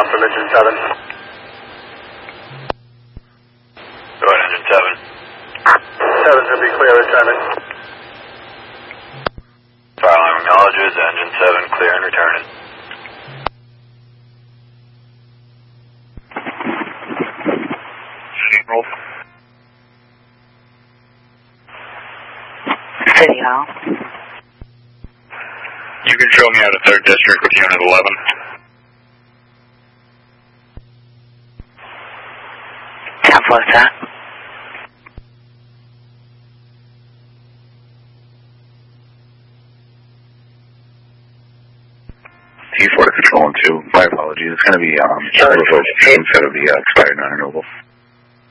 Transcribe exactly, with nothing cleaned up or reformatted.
off from engine seven. Go ahead, engine seven. seven's going to be clear returning. Fire alarm acknowledges, engine seven clear and returning. Roll. City Hall. You can show me out of third District with Unit eleven. ten four, sir. T four to Control one two. My apologies. It's going to be um, instead of the uh, expired non-renewable.